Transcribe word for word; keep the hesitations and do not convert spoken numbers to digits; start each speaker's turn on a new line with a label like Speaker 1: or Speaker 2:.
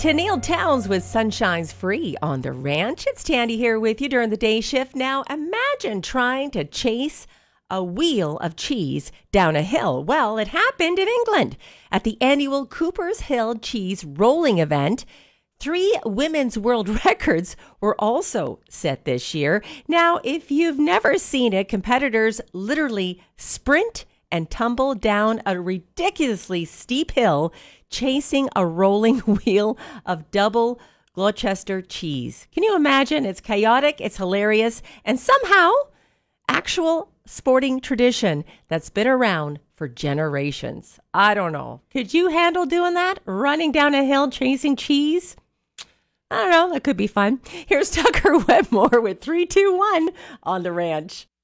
Speaker 1: Tennille Towns with Sunshine's Free on the Ranch. It's Tandy here with you during the day shift. Now, imagine trying to chase a wheel of cheese down a hill. Well, it happened in England at the annual Cooper's Hill Cheese Rolling event. Three women's world records were also set this year. Now, if you've never seen it, competitors literally sprint and tumble down a ridiculously steep hill, chasing a rolling wheel of double Gloucester cheese. Can you imagine? It's chaotic, it's hilarious, and somehow actual sporting tradition that's been around for generations. I don't know. Could you handle doing that? Running down a hill chasing cheese? I don't know. That could be fun. Here's Tucker Webmore with three two one on the Ranch.